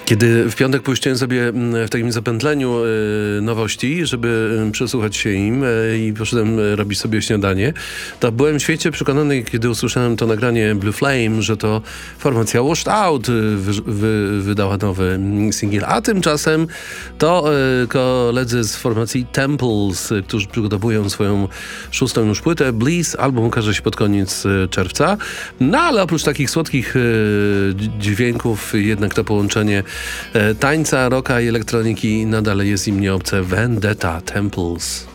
Kiedy w piątek puściłem sobie w takim zapętleniu nowości, żeby przesłuchać się im i poszedłem robić sobie śniadanie, to byłem w świecie przekonany, kiedy usłyszałem to nagranie Blue Flame, że to formacja Washed Out wydała nowy singiel, a tymczasem to koledzy z formacji Temples, którzy przygotowują swoją 6. już płytę Bliss, album ukaże się pod koniec czerwca. No ale oprócz takich słodkich dźwięków jednak to połączenie tańca, rocka i elektroniki nadal jest im nieobce. Vendetta Temples.